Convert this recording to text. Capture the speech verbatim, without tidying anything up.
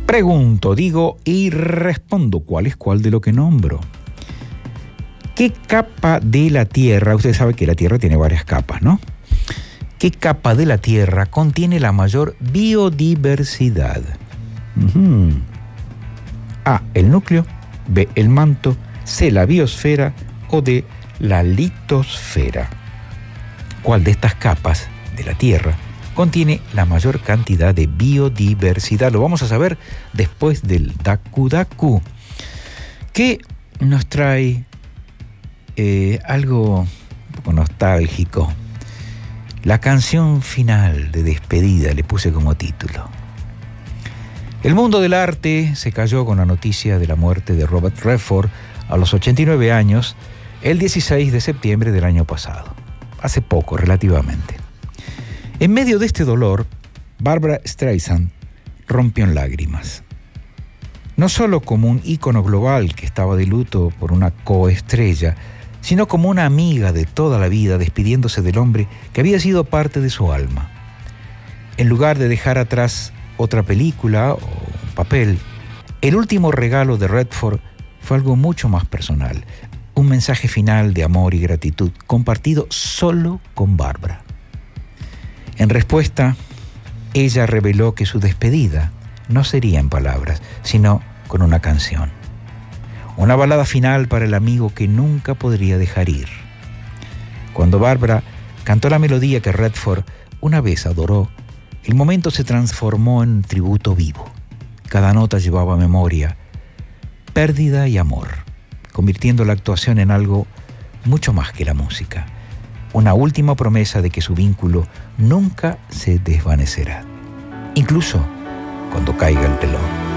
Pregunto, digo y respondo cuál es cuál de lo que nombro. ¿Qué capa de la Tierra, usted sabe que la Tierra tiene varias capas, ¿no? ¿Qué capa de la Tierra contiene la mayor biodiversidad? Uh-huh. A, el núcleo, B, el manto, C, la biosfera o D, la litosfera. ¿Cuál de estas capas de la Tierra contiene la mayor cantidad de biodiversidad? Lo vamos a saber después del Daku Daku, que nos trae eh, algo un poco nostálgico. La canción final de despedida le puse como título. El mundo del arte se cayó con la noticia de la muerte de Robert Redford a los ochenta y nueve años el dieciséis de septiembre del año pasado. Hace poco, relativamente. En medio de este dolor, Barbra Streisand rompió en lágrimas. No solo como un ícono global que estaba de luto por una coestrella, sino como una amiga de toda la vida despidiéndose del hombre que había sido parte de su alma. En lugar de dejar atrás otra película o un papel, el último regalo de Redford fue algo mucho más personal, un mensaje final de amor y gratitud compartido solo con Barbra. En respuesta, ella reveló que su despedida no sería en palabras, sino con una canción. Una balada final para el amigo que nunca podría dejar ir. Cuando Barbra cantó la melodía que Redford una vez adoró, el momento se transformó en tributo vivo. Cada nota llevaba memoria, pérdida y amor, convirtiendo la actuación en algo mucho más que la música. Una última promesa de que su vínculo nunca se desvanecerá, incluso cuando caiga el telón.